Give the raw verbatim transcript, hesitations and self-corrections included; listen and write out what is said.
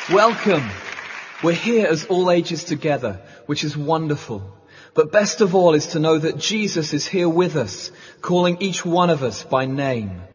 Welcome. We're here as all ages together, which is wonderful. But best of all is to know that Jesus is here with us, calling each one of us by name.